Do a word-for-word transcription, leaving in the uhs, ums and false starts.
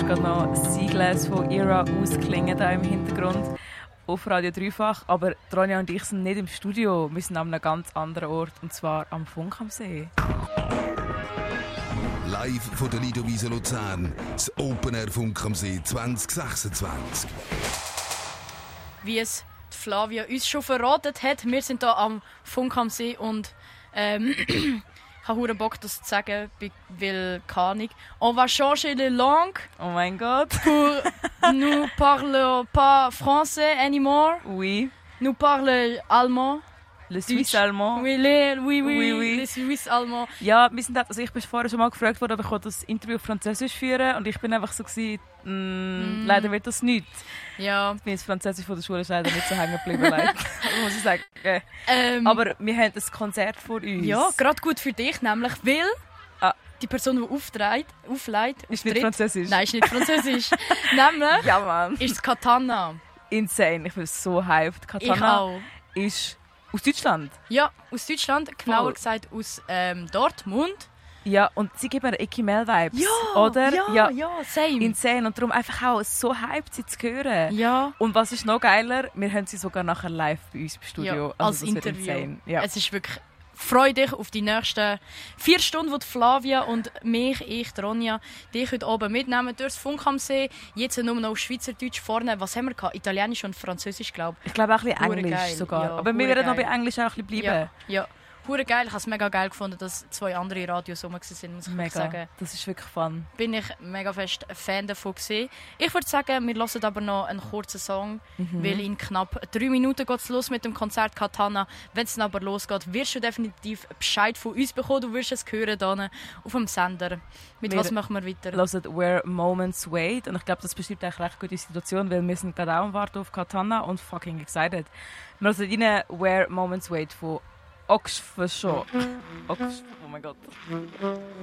hast gerade noch Seaglass von Era ausklingen da im Hintergrund auf Radio Dreifach. Aber Ronja und ich sind nicht im Studio, wir sind an einem ganz anderen Ort, und zwar am Funk am See. Live von der Lidowiese Luzern, das Open Air Funk am See zwanzig sechsundzwanzig. Wie es Flavia uns schon verraten hat, wir sind hier am Funk am See und ähm, ich habe hure Bock, das zu sagen, weil keine Ahnung. On va changer de langue. Oh mein Gott. Pour nous parler pas français anymore. Oui. Nous parler allemand. Le Suisse allemand. Oui, les, oui, oui, Oui, oui. le Suisse allemand. Ja, wir sind, also ich bin vorher schon mal gefragt worden, ob ich das Interview auf Französisch führen, und ich bin einfach so gewesen, mm, mm. leider wird das nicht. Ja. Ich bin das Französisch von der Schule leider nicht so hängen geblieben, leider. muss ich sagen. Okay. Ähm, Aber wir haben ein Konzert vor uns. Ja, gerade gut für dich, nämlich, weil ah. die Person, die auftritt, aufleitet, ist nicht Französisch. Nein, ist nicht Französisch. Nämlich ja, Mann. ist es Katana. Insane, ich bin so hyped. Katana ich auch. ist aus Deutschland. Ja, aus Deutschland, genauer Voll. gesagt aus ähm, Dortmund. Ja, und sie geben mir Icky Mel Vibes, ja, oder? Ja, ja, ja, same. Insane, und darum einfach auch so hyped, sie zu hören. Ja. Und was ist noch geiler, wir haben sie sogar nachher live bei uns im Studio. Ja, also als das wird Interview. insane. Ja. Es ist wirklich... Freu dich auf die nächsten vier Stunden, wo die Flavia und mich, ich, die Ronja, dich heute oben mitnehmen durchs Funk am See. Jetzt nur noch auf Schweizerdeutsch vorne. Was haben wir gehabt? Italienisch und Französisch, glaube ich. Ich glaube auch ein bisschen Hure Englisch geil. sogar. Ja, aber wir hure werden noch bei geil. Englisch auch ein bisschen bleiben. Ja, ja. Hure geil. Ich habe es mega geil gefunden, dass zwei andere Radios rum waren, muss ich Mega. sagen. Das ist wirklich fun. Bin ich mega fest ein Fan davon gewesen. Ich würde sagen, wir hören aber noch einen kurzen Song, Mhm. weil in knapp drei Minuten geht es los mit dem Konzert Katana. Wenn es dann aber losgeht, wirst du definitiv Bescheid von uns bekommen. Du wirst es hören hier auf dem Sender. Mit Wir was machen wir weiter? Hört «Where Moments Wait», und ich glaube, das beschreibt eigentlich recht gut die Situation, weil wir sind gerade auch am Warten auf Katana und fucking excited. Wir hören rein «Where Moments Wait» von Oxford. Ox, oh mein Gott.